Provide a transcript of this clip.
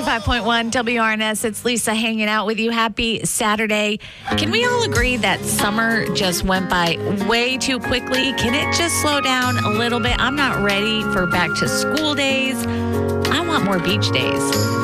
105.1 WRNS. It's Lisa hanging out with you. Happy Saturday. Can we all agree that summer just went by way too quickly? Can it just slow down a little bit? I'm not ready for back to school days. I want more beach days.